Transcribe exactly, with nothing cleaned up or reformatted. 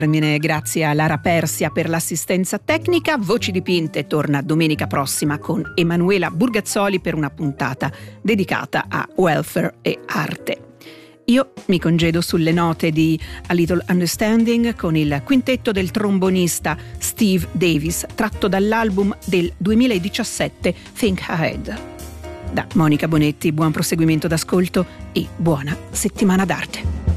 Termine grazie a Lara Persia per l'assistenza tecnica. Voci dipinte torna domenica prossima con Emanuela Burgazzoli per una puntata dedicata a welfare e arte. Io mi congedo sulle note di A Little Understanding con il quintetto del trombonista Steve Davis, tratto dall'album del duemiladiciassette Think Ahead. Da Monica Bonetti, buon proseguimento d'ascolto e buona settimana d'arte.